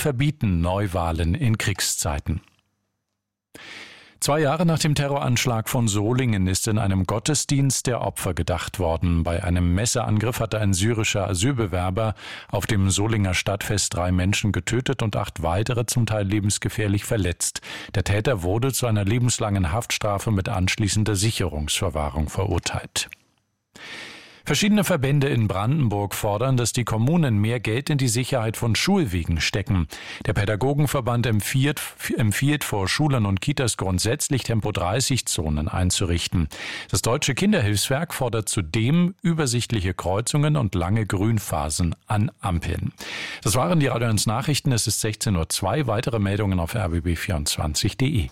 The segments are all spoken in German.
verbieten Neuwahlen in Kriegszeiten. 2 Jahre nach dem Terroranschlag von Solingen ist in einem Gottesdienst der Opfer gedacht worden. Bei einem Messerangriff hatte ein syrischer Asylbewerber auf dem Solinger Stadtfest 3 Menschen getötet und 8 weitere zum Teil lebensgefährlich verletzt. Der Täter wurde zu einer lebenslangen Haftstrafe mit anschließender Sicherungsverwahrung verurteilt. Verschiedene Verbände in Brandenburg fordern, dass die Kommunen mehr Geld in die Sicherheit von Schulwegen stecken. Der Pädagogenverband empfiehlt vor Schulen und Kitas grundsätzlich Tempo-30-Zonen einzurichten. Das Deutsche Kinderhilfswerk fordert zudem übersichtliche Kreuzungen und lange Grünphasen an Ampeln. Das waren die Radio 1 Nachrichten. Es ist 16:02 Uhr. Weitere Meldungen auf rbb24.de.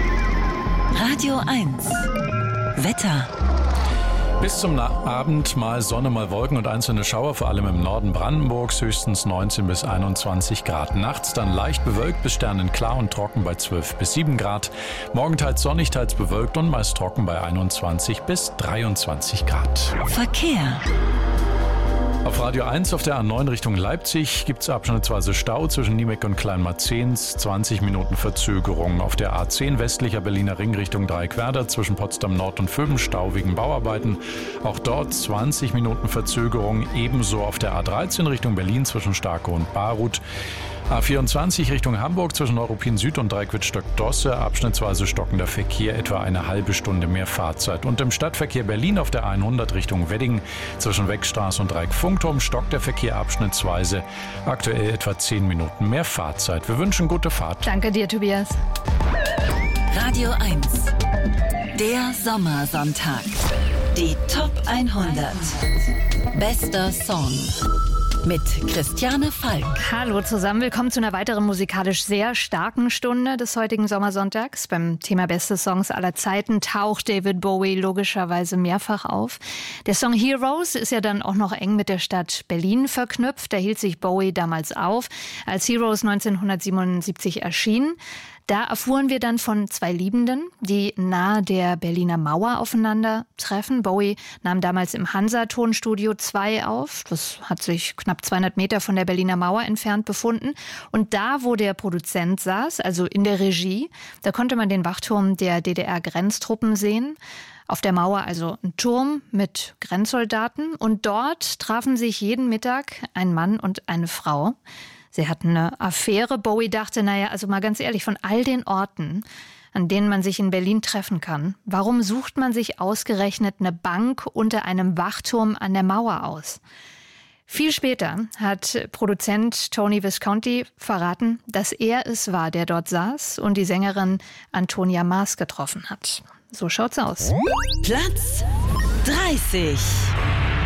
Radio 1 Wetter. Bis zum Abend mal Sonne, mal Wolken und einzelne Schauer, vor allem im Norden Brandenburgs, höchstens 19 bis 21 Grad. Nachts dann leicht bewölkt bis sternenklar und trocken bei 12 bis 7 Grad. Morgen teils sonnig, teils bewölkt und meist trocken bei 21 bis 23 Grad. Verkehr. Auf Radio 1 auf der A9 Richtung Leipzig gibt es abschnittsweise Stau zwischen Niemeck und Kleinmarzehns, 20 Minuten Verzögerung. Auf der A10 westlicher Berliner Ring Richtung Dreieckwerder zwischen Potsdam Nord und Vöben Stau wegen Bauarbeiten. Auch dort 20 Minuten Verzögerung. Ebenso auf der A13 Richtung Berlin zwischen Starke und Baruth. A24 Richtung Hamburg zwischen Neuruppin Süd und Dreiquitz-Stockdosse, abschnittsweise stockender Verkehr, etwa eine halbe Stunde mehr Fahrzeit. Und im Stadtverkehr Berlin auf der 100 Richtung Wedding zwischen Weckstraße und Dreieck-Funkturm stockt der Verkehr abschnittsweise, aktuell etwa 10 Minuten mehr Fahrzeit. Wir wünschen gute Fahrt. Danke dir, Tobias. Radio 1, der Sommersonntag. Die Top 100. Bester Song. Mit Christiane Falk. Hallo zusammen, willkommen zu einer weiteren musikalisch sehr starken Stunde des heutigen Sommersonntags. Beim Thema Beste Songs aller Zeiten taucht David Bowie logischerweise mehrfach auf. Der Song Heroes ist ja dann auch noch eng mit der Stadt Berlin verknüpft. Da hielt sich Bowie damals auf, als Heroes 1977 erschien. Da erfuhren wir dann von 2 Liebenden, die nahe der Berliner Mauer aufeinandertreffen. Bowie nahm damals im Hansa-Tonstudio 2 auf. Das hat sich knapp 200 Meter von der Berliner Mauer entfernt befunden. Und da, wo der Produzent saß, also in der Regie, da konnte man den Wachturm der DDR-Grenztruppen sehen. Auf der Mauer also ein Turm mit Grenzsoldaten. Und dort trafen sich jeden Mittag ein Mann und eine Frau. Sie hatten eine Affäre. Bowie dachte, also mal ganz ehrlich, von all den Orten, an denen man sich in Berlin treffen kann, warum sucht man sich ausgerechnet eine Bank unter einem Wachturm an der Mauer aus? Viel später hat Produzent Tony Visconti verraten, dass er es war, der dort saß und die Sängerin Antonia Maas getroffen hat. So schaut's aus. Platz 30.